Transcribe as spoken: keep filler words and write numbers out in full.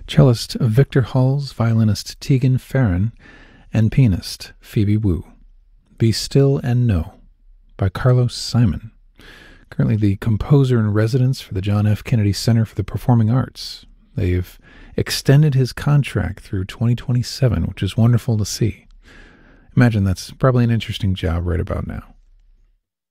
cellist Victor Hulse, violinist Tegan Farron, and pianist Phoebe Wu. Be Still and Know by Carlos Simon, currently the composer in residence for the John F. Kennedy Center for the Performing Arts. They've extended his contract through twenty twenty-seven, which is wonderful to see. Imagine that's probably an interesting job right about now.